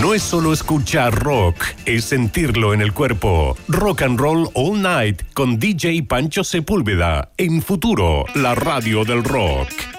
No es solo escuchar rock, es sentirlo en el cuerpo. Rock and Roll All Night con DJ Pancho Sepúlveda. En Futuro, la radio del rock.